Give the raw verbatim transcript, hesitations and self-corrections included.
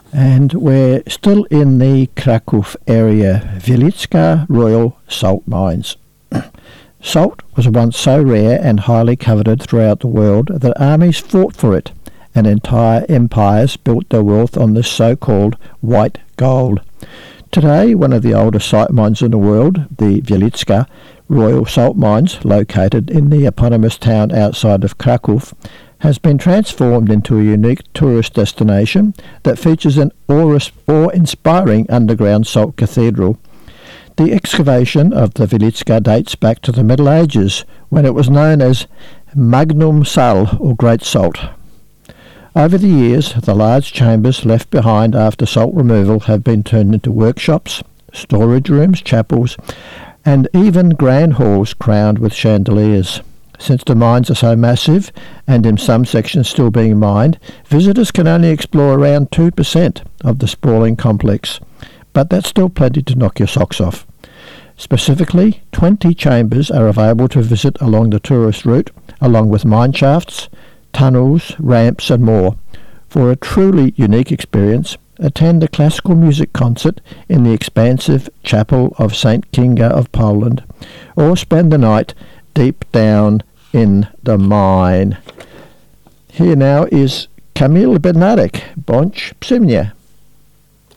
And we're still in the Kraków area, Wieliczka Royal Salt Mines. Salt was once so rare and highly coveted throughout the world that armies fought for it, and entire empires built their wealth on this so-called white gold. Today, one of the oldest salt mines in the world, the Wieliczka Royal Salt Mines, located in the eponymous town outside of Kraków, has been transformed into a unique tourist destination that features an awe-inspiring underground salt cathedral. The excavation of the Wieliczka dates back to the Middle Ages, when it was known as Magnum Sal, or Great Salt. Over the years, the large chambers left behind after salt removal have been turned into workshops, storage rooms, chapels, and even grand halls crowned with chandeliers. Since the mines are so massive, and in some sections still being mined, visitors can only explore around two percent of the sprawling complex, but that's still plenty to knock your socks off. Specifically, twenty chambers are available to visit along the tourist route, along with mine shafts, tunnels, ramps and more. For a truly unique experience, attend a classical music concert in the expansive Chapel of Saint Kinga of Poland, or spend the night deep down in the mine. Here now is Kamil Bednarek, Bądź przy mnie.